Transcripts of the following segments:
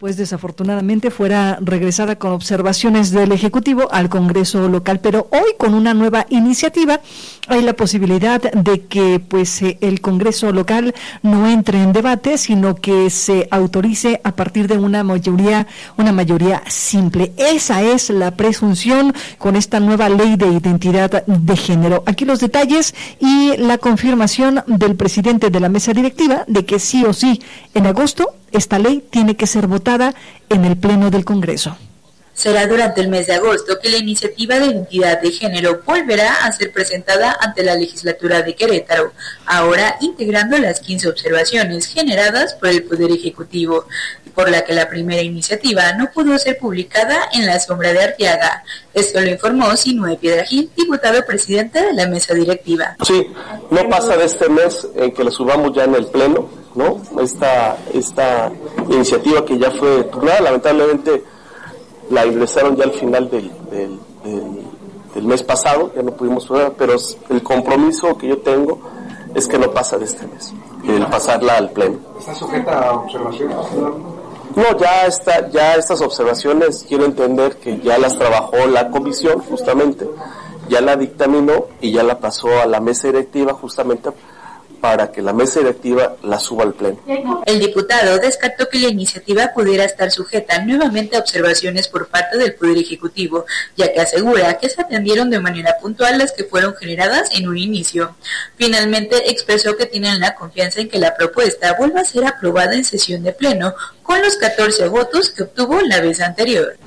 pues desafortunadamente fuera regresada con observaciones del Ejecutivo al Congreso local, pero hoy con una nueva iniciativa hay la posibilidad de que pues el Congreso local no entre en debate, sino que se autorice a partir de una mayoría simple. Esa es la presunción con esta nueva ley de identidad de género. Aquí los detalles y la confirmación del presidente de la mesa directiva de que sí o sí en agosto esta ley tiene que ser votada en el Pleno del Congreso. Será durante el mes de agosto que la iniciativa de identidad de género volverá a ser presentada ante la legislatura de Querétaro, ahora integrando las 15 observaciones generadas por el Poder Ejecutivo, por la que la primera iniciativa no pudo ser publicada en la sombra de Arteaga. Esto lo informó Sinue Piedragil, diputado presidente de la mesa directiva. Sí, no pasa de este mes en que la subamos ya en el Pleno, ¿no? Esta iniciativa que ya fue turnada, lamentablemente la ingresaron ya al final del mes pasado, ya no pudimos subir, pero el compromiso que yo tengo es que no pasa de este mes, el pasarla al Pleno. ¿Está sujeta a observaciones? No, ya estas observaciones quiero entender que ya las trabajó la comisión justamente, ya la dictaminó y ya la pasó a la mesa directiva justamente para que la mesa directiva la suba al Pleno. El diputado descartó que la iniciativa pudiera estar sujeta nuevamente a observaciones por parte del Poder Ejecutivo, ya que asegura que se atendieron de manera puntual las que fueron generadas en un inicio. Finalmente expresó que tienen la confianza en que la propuesta vuelva a ser aprobada en sesión de Pleno con los 14 votos que obtuvo la vez anterior.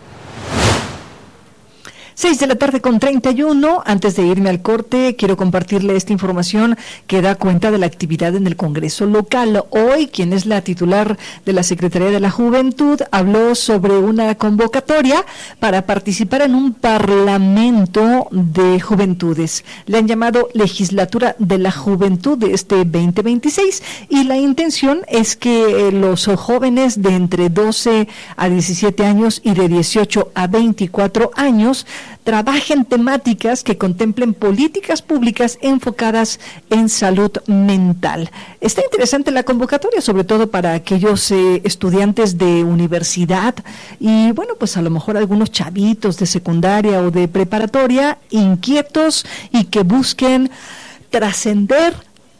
6:31 p.m. Antes de irme al corte, quiero compartirle esta información que da cuenta de la actividad en el Congreso local. Hoy, quien es la titular de la Secretaría de la Juventud, habló sobre una convocatoria para participar en un Parlamento de Juventudes. Le han llamado Legislatura de la Juventud de este 2026 y la intención es que los jóvenes de entre 12 a 17 años y de 18 a 24 años trabajen temáticas que contemplen políticas públicas enfocadas en salud mental. Está interesante la convocatoria, sobre todo para aquellos estudiantes de universidad y, bueno, pues a lo mejor algunos chavitos de secundaria o de preparatoria inquietos y que busquen trascender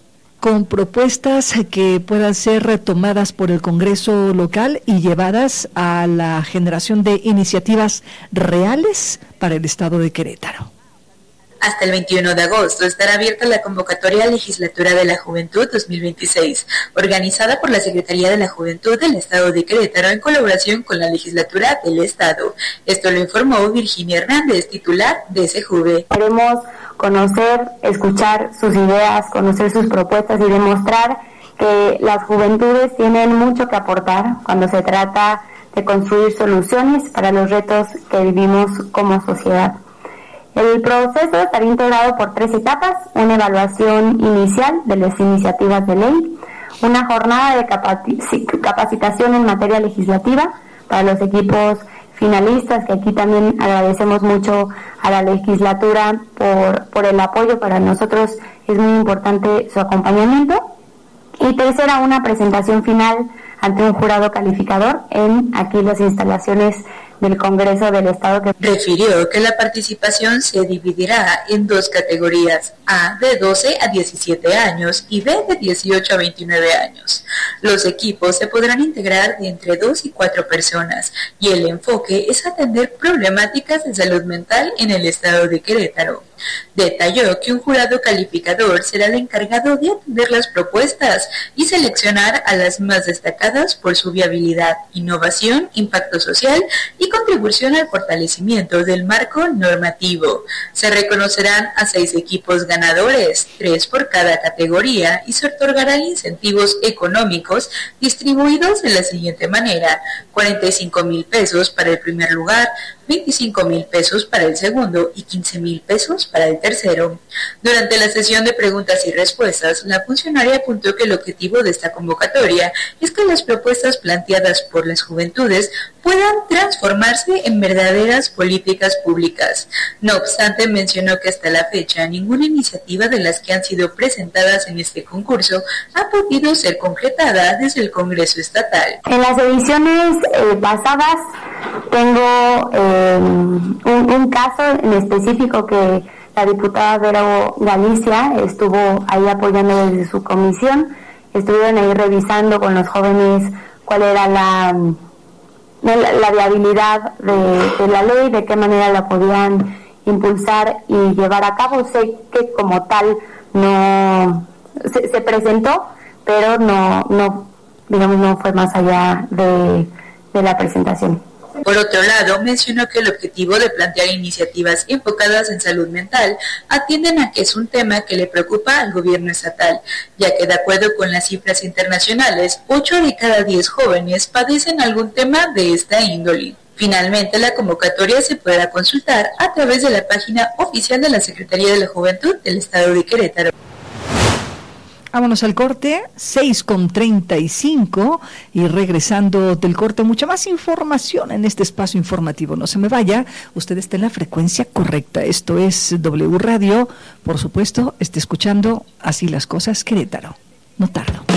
con propuestas que puedan ser retomadas por el Congreso local y llevadas a la generación de iniciativas reales para el Estado de Querétaro. Hasta el 21 de agosto estará abierta la convocatoria Legislatura de la Juventud 2026, organizada por la Secretaría de la Juventud del Estado de Querétaro en colaboración con la Legislatura del Estado. Esto lo informó Virginia Hernández, titular de SEJUVE. Queremos conocer, escuchar sus ideas, conocer sus propuestas y demostrar que las juventudes tienen mucho que aportar cuando se trata de construir soluciones para los retos que vivimos como sociedad. El proceso estará integrado por 3 etapas: una evaluación inicial de las iniciativas de ley, una jornada de capacitación en materia legislativa para los equipos finalistas, que aquí también agradecemos mucho a la legislatura por el apoyo. Para nosotros es muy importante su acompañamiento. Y tercera, una presentación final ante un jurado calificador en aquí las instalaciones del Congreso del Estado. Refirió que la participación se dividirá en 2 categorías: A de 12 a 17 años y B de 18 a 29 años. Los equipos se podrán integrar de entre 2 y 4 personas y el enfoque es atender problemáticas de salud mental en el Estado de Querétaro. Detalló que un jurado calificador será el encargado de atender las propuestas y seleccionar a las más destacadas por su viabilidad, innovación, impacto social y contribución al fortalecimiento del marco normativo. Se reconocerán a 6 equipos ganadores, 3 por cada categoría, y se otorgarán incentivos económicos distribuidos de la siguiente manera: 45,000 pesos para el primer lugar, 25,000 pesos para el segundo y 15,000 pesos para el tercero. Durante la sesión de preguntas y respuestas, la funcionaria apuntó que el objetivo de esta convocatoria es que las propuestas planteadas por las juventudes puedan transformarse en verdaderas políticas públicas. No obstante, mencionó que hasta la fecha ninguna iniciativa de las que han sido presentadas en este concurso ha podido ser concretada desde el Congreso Estatal. En las ediciones pasadas tengo un caso en específico que la diputada Vero Galicia estuvo ahí apoyando desde su comisión. Estuvieron ahí revisando con los jóvenes cuál era la viabilidad de la ley, de qué manera la podían impulsar y llevar a cabo. Sé que como tal no se presentó, pero no fue más allá de la presentación. Por otro lado, mencionó que el objetivo de plantear iniciativas enfocadas en salud mental atienden a que es un tema que le preocupa al gobierno estatal, ya que de acuerdo con las cifras internacionales, 8 de cada 10 jóvenes padecen algún tema de esta índole. Finalmente, la convocatoria se podrá consultar a través de la página oficial de la Secretaría de la Juventud del Estado de Querétaro. Vámonos al corte, 6:35, y regresando del corte, mucha más información en este espacio informativo. No se me vaya, usted está en la frecuencia correcta. Esto es W Radio, por supuesto, esté escuchando Así las Cosas Querétaro. No tardo.